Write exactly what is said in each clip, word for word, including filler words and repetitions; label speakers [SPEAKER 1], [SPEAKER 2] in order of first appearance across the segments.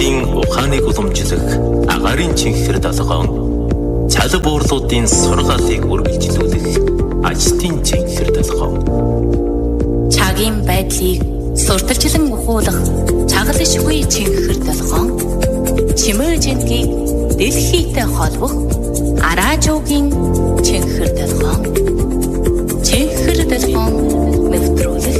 [SPEAKER 1] улсуудын ухааныг уламжлах агаарын чихэр далгоон цал буурлуудын сургаалыг үргэлжлүүлэх ажилтны чихэр далгоон
[SPEAKER 2] цагийн байдлыг сурталчлан ухуулах чаглашгүй чихэр далгоон чимээжинтгийг дэлхийтэй холбох араажуугийн чихэр далгоон чихэр далгоон нэвтрүүлэх.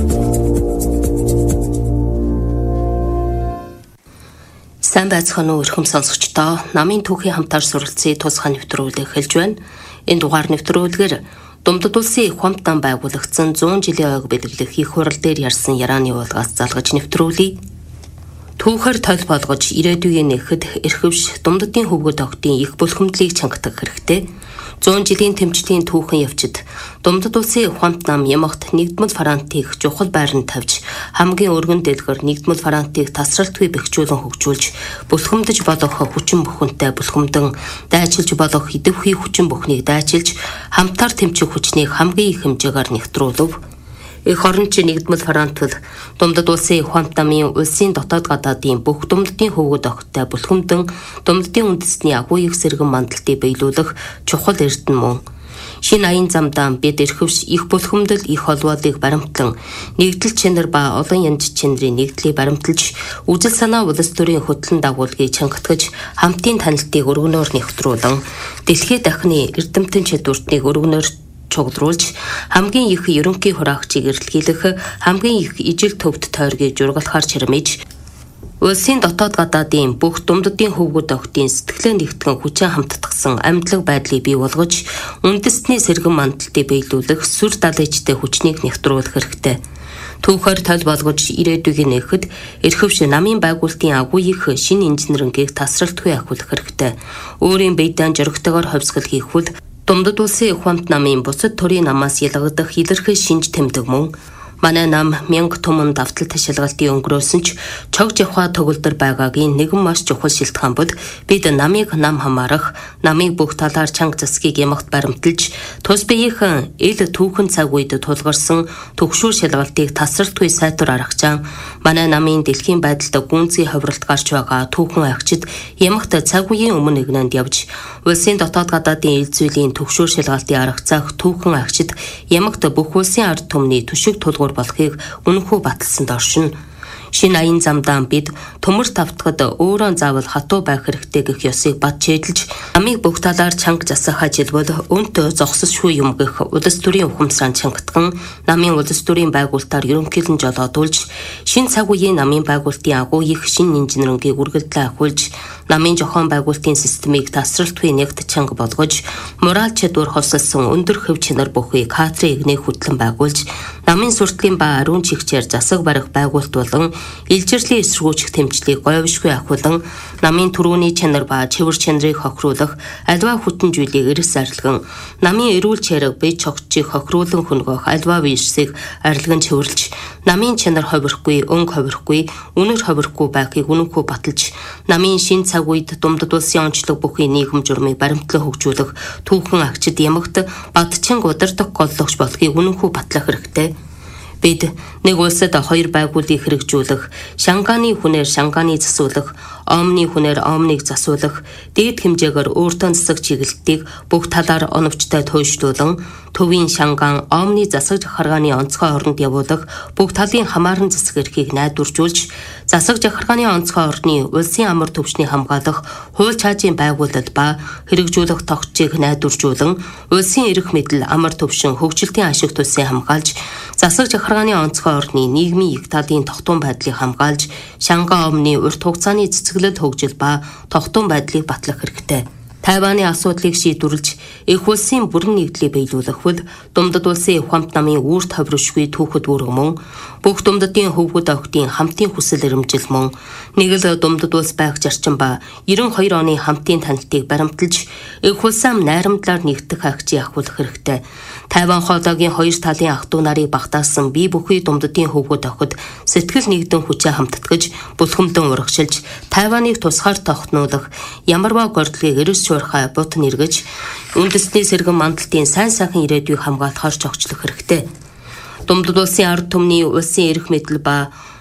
[SPEAKER 2] Сайн байцгаана уу өрхөм сонсогчдоо. Намын түүхийн хамтаар суралцсан тусгай нэвтрүүлэг эхэлж байна. Энэ дугаар нэвтрүүлгээр Думдад улсын их хамтан байгуулагдсан зуун жилийн ойг бэлгэлэх их хурал дээр ярьсан ярааны уулгаас залгаж нэвтрүүлье. Түүхээр тол болгож ирээдүйн нэхэд эрхэвш Думдадын хөвгөд огтын их бүлхэмдлийг чангатах хэрэгтэй. зуун жилийн тэмцлийн түүхэн явцад Думдад улсын их хамт нам ямагт нэгдмэл фронтыг чухал байранд тавьж хамгийн өргөн дэлгэр нэгдмэл фронтыг тасралтгүй бэхжүүлэн хөгжүүлж бүлхэмдэж болох хүчин бүхэнтэй бүлхэмдэн дайчилж болох идэвхий хүчин бүхнийг дайчилж хамтаар тэмцэх хүчнийг хамгийн их хэмжээгээр нэвтрүүлв. Их оронч нэгдмэл фронт бол Думдад улсын их хамт намын улсын дотоод гадаадын бүх Думдадын хөвгөд огттой бүлхэмдэн Думдадын үндэсний агуу их сэргэн мандалтыг биелүүлэх чухал эрдэнэ мөн. Шинэ аян замдаа бид эрхэвш их бүлхэмдэл их холбоолыг баримтлан нэгдэл чанар ба олон янз чанарын нэгдлийг баримталж үжил санаа улс төрийн хөтлөн дагуулгыг чангатгаж хамтын танилтыг өргөнөөр нэвтрүүлэн дэлхийд дахны эрдэмтэн чадвартыг өргөнөөр чуглуулж хамгийн их ерөнхий хураагчийг эрэлхийлэх хамгийн их ижил төвд тойргийг жургалахаар чирмэж улсын дотоод гадаадын бүх Думдадын хөвгөд огтын сэтгэлээ нэгтгэн хүчин хамтдагсан амьдлаг байдлыг бий болгож үндэстний сэргэн мандалтыг биелүүлэх сүр далайчтай хүчнийг нэвтрүүлэх хэрэгтэй. Түүхээр тол болгож ирээдүйн нэхэд эрхэвш намын байгуулалтын агуу их шинэ инженерингийг тасралтгүй ахиулах хэрэгтэй. Өөрийн биедан жөрөгтэйгээр хувьсгал хийх үл Думдад улсын их хамт намын бусад төрийн намаас ялгагдах илэрхий шинж тэмдэг мөн. Манай нам мянга түмэн давтал ташилгалтын өнгөрөөсөн ч чог жавха төгөлдөр байгаагийн нэгэн маш чухал шилтгэн бол бид намыг нам хамаарах, намыг бүх талаар чанга засгийг ямагт баримталж, тус биеийнхэн ил түүхэн цаг үед тулгарсан төгшүүр шалгалтыг тасралтгүй сайтар аргачаан манай намын дэлхийн байдалд гүнзгий ховролт гарч байгаа түүхэн агчид ямагт цаг үеийн өмнө нэгнэнд явж, улсын дотоод гадаадын ил зүйлийн төгшүүр шалгалтын аргацаах түүхэн агчид ямагт бүх улсын ард түмний төшиг тулгуур болохыг үнэхүү баталсанд оршино. Шинэ аян замдаа бид төмөр тавтахад өөрөө заавал хатуу байх хэрэгтэй гэх ёсыг бат чийдэлж намыг бүх талаар чанга засах ажил бол өнтөө зогсосгүй юм гэх улс төрийн ухамсараа чангатган намын улс төрийн байгуулалтаар ерөнхийлөн жолоодуулж шинэ цаг үеийн намын байгуулалтын агуу их шинэ инженерингийг үргэлжлэн ахиулж намын жохон байгуулалтын системийг тасралтгүй нэгт чанга болгож мораль чадвар хосолсон өндөр хэв чанар бүхий кадрын игнийг хөтлөн байгуулж намын сурталын ба ариун чигчээр засаг барих байгуулалт болон илжирлийн эсэргүүцэх тэмцлийг говьшгүй ахиулан намын төрөүний чанар ба чивэр чанарыг хохируулах альва хүчин зүйлийг эрс арилган намын эрүүл чариг бие чогчийг хохируулан хөнгөх альва вирусыг арилган чивэрлж намын чанар ховирхгүй өнгө ховирхгүй үнэр ховирхгүй байхыг үнэнхүү баталж намын шин цаг үед Думдад улсын онцлог бүхий нийгэм журмыг баримтлан хөгжүүлэх түүхэн агчид ямагт бадчин удирдах голлогч болохыг үнэнхүү батлах хэрэгтэй. Бид нэг улсад хоёр байгууллагыг хэрэгжүүлэх, Шангааны хүнээр Шангааны засуулах, Омны хүнээр Омныг засуулах, дээд хэмжээгээр өөртөө засаг чиглэлтийг бүх талаар оновчтой туйшлуулан, төвийн Шангаан Омны засаг захаргааны онцгой оронд явуулах, бүх талын хамааран засаг эрхийг найдваржуулж, засаг захаргааны онцгой орны улсын амар төвчний хамгаалах, хууль чаажийн байгуулалт ба хэрэгжүүлэх тогтцыг найдваржуулан, улсын эрх мэдэл амар төвшин хөгжилтийн ашиг тусыг хамгаалж, засаг захаргааны онцгой орны нийгмийн их талын тогтун байдлыг хамгаалж, Шангаан Омны урт хугацааны цэцгэлэл хөгжил ба тогтун байдлыг батлах хэрэгтэй. Тайваны асуудлыг шийдвэрлэж их улсын бүрэн нэгдлийг биелүүлэх бол Думдад улсын их хамт намын үүр товршгүй түүхэд үүрэг мөн бүх Думдадын хөвгөд огтын хамтын хүсэл эрмжил мөн нэг л Думдад улс байх зарчим ба девяносто хоёр оны хамтын танилтыг баримталж их улсам найрамдлаар нэгдэх агчийг ахиулах хэрэгтэй. Тайван хоолойгийн хоёр талын ах дүү нарыг багтаасан бие бүхий Думдадын хөвгөд огт сэтгэл нэгдэн хүчээ хамтдагж бүлхэмдэн урагшилж Тайваныг тусгаар тогтнуулах ямарваа гордлыг эрс шуурхай бут нэргэж үндэсний сэргэн мандалтын сайн сайхан ирээдүйг хамгаалахаар зохицлох хэрэгтэй. Думдад улсын ард түмний улсын эрх мэдэл ба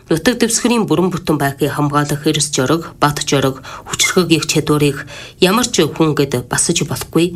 [SPEAKER 2] Нутаг дэвсгэрийн бүрэн бүтэн байхыг хамгаалах эрс жорог, бат жорог, хүчрхэг их чадварыг ямар ч хүн гэд басаж болохгүй